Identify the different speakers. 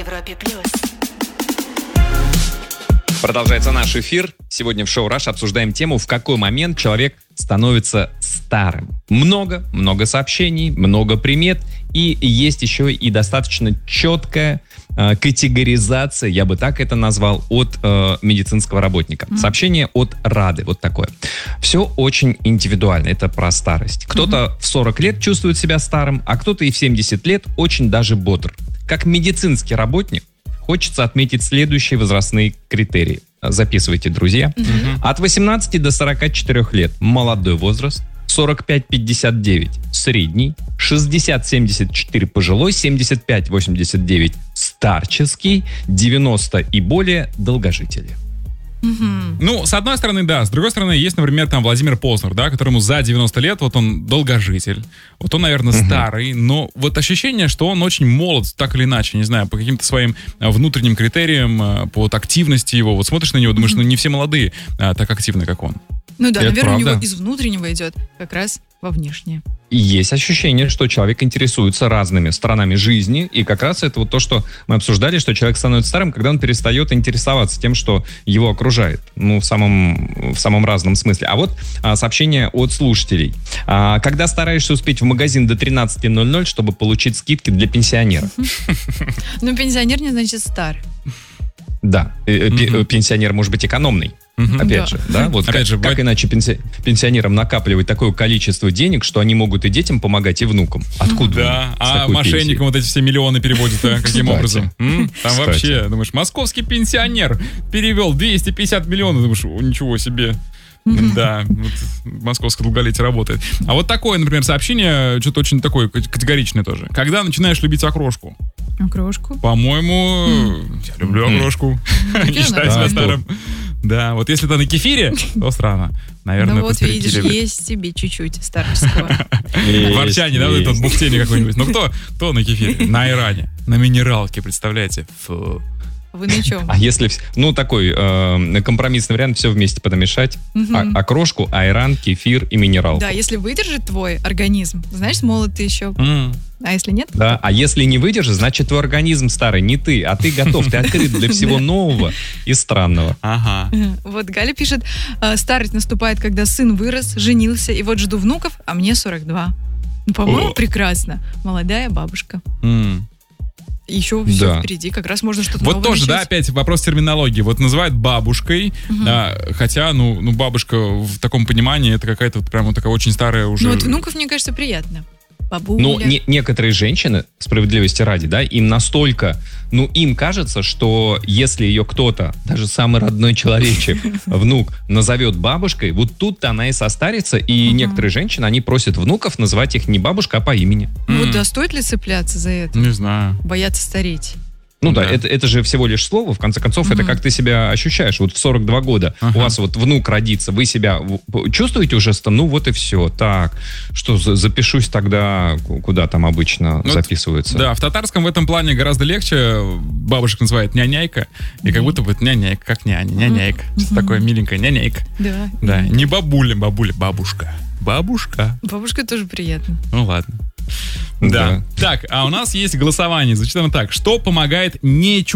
Speaker 1: Европе+.
Speaker 2: Продолжается наш эфир. Сегодня в шоу «Раш» обсуждаем тему, в какой момент человек становится старым. Много сообщений, много примет. И есть еще и достаточно четкая категоризация, я бы так это назвал, от медицинского работника. Сообщение от Рады, вот такое. Все очень индивидуально, это про старость. Кто-то в 40 лет чувствует себя старым, а кто-то и в 70 лет очень даже бодр. Как медицинский работник хочется отметить следующие возрастные критерии. Записывайте, друзья. От 18 до 44 лет молодой возраст, 45-59 средний, 60-74 пожилой, 75-89 старческий, 90 и более долгожители.
Speaker 3: Ну, с одной стороны, да. С другой стороны, есть, например, там Владимир Познер, да, которому за 90 лет, вот он долгожитель. Вот он, наверное, старый, но вот ощущение, что он очень молод, так или иначе, не знаю, по каким-то своим внутренним критериям, по вот активности его. Вот смотришь на него, думаешь, ну не все молодые так активны, как он.
Speaker 4: Ну да,
Speaker 3: Это
Speaker 4: наверное, у
Speaker 3: правда.
Speaker 4: него из внутреннего идет как раз во внешнее.
Speaker 2: И есть ощущение, что человек интересуется разными сторонами жизни, и как раз это вот то, что мы обсуждали, что человек становится старым, когда он перестает интересоваться тем, что его окружает, ну, в самом разном смысле. А вот сообщение от слушателей. Когда стараешься успеть в магазин до 13:00, чтобы получить скидки для пенсионеров?
Speaker 4: Ну, пенсионер не значит стар.
Speaker 2: Да, пенсионер может быть экономный. Опять же, да? Вот
Speaker 3: Опять же,
Speaker 2: как иначе пенсионерам накапливать такое количество денег, что они могут и детям помогать, и внукам? Откуда?
Speaker 3: Да,
Speaker 2: с такой
Speaker 3: мошенникам
Speaker 2: пенсией?
Speaker 3: вот эти все миллионы переводят, каким
Speaker 2: Кстати.
Speaker 3: образом? Там
Speaker 2: Кстати.
Speaker 3: вообще, думаешь, московский пенсионер перевел 250 миллионов, думаешь, ничего себе. Да, вот московское долголетие работает. А вот такое, например, сообщение, что-то очень такое категоричное тоже. Когда начинаешь любить окрошку?
Speaker 4: Окрошку?
Speaker 3: По-моему, я люблю окрошку. Не считаю себя
Speaker 2: Да,
Speaker 3: старым. Да, вот если это на кефире, то странно. Наверное,
Speaker 4: Ну
Speaker 3: это
Speaker 4: вот
Speaker 3: старики
Speaker 4: видишь,
Speaker 3: любят.
Speaker 4: есть тебе чуть-чуть старческого.
Speaker 3: Ворчане, да, вот это вот бухтение какое-нибудь. Ну кто на кефире? На айране, на минералке, представляете? Фу.
Speaker 4: Вы на чем?
Speaker 2: А если, ну, такой компромиссный вариант, все вместе подмешать, окрошку, айран, кефир и минералку.
Speaker 4: Да, если выдержит твой организм, знаешь, молод ты еще. А если нет?
Speaker 2: Да, а если не выдержишь, значит, твой организм старый, не ты, а ты готов, ты открыт для всего нового и странного.
Speaker 3: Ага.
Speaker 4: Вот Галя пишет, старость наступает, когда сын вырос, женился, и вот жду внуков, а мне 42. Ну, по-моему, прекрасно. Молодая бабушка. Еще все
Speaker 2: Да.
Speaker 4: впереди, как раз можно что-то
Speaker 3: Вот
Speaker 4: новое
Speaker 3: тоже, да,
Speaker 4: начать.
Speaker 3: опять вопрос терминологии. Вот называют бабушкой, хотя, ну, бабушка в таком понимании, это какая-то вот прям вот такая очень старая уже...
Speaker 4: Ну, от внуков, мне кажется, приятно. Бабуля.
Speaker 2: Ну, некоторые женщины, справедливости ради, да, им настолько, ну, им кажется, что если ее кто-то, даже самый родной человечек, внук, назовет бабушкой, вот тут-то она и состарится, и некоторые женщины, они просят внуков называть их не бабушка, а по имени.
Speaker 4: Ну, вот да, стоит ли цепляться за это?
Speaker 3: Не знаю.
Speaker 4: Бояться стареть.
Speaker 2: Ну да,
Speaker 3: Да.
Speaker 2: это же всего лишь слово, в конце концов, это как ты себя ощущаешь. Вот в 42 года у вас вот внук родится, вы себя чувствуете уже, ну вот и все. Так, что запишусь тогда, куда там обычно
Speaker 3: Ну,
Speaker 2: записываются.
Speaker 3: Да, в татарском в этом плане гораздо легче. Бабушек называют няняйка, и как будто бы это няняйка, как няня, няняйка. Что такое миленькая няняйка.
Speaker 4: Да.
Speaker 3: Да, не бабуля, бабушка. Бабушка.
Speaker 4: Бабушка тоже приятно.
Speaker 3: Ну ладно. Да. Так, а у нас есть голосование. Зачитаем так. Что помогает не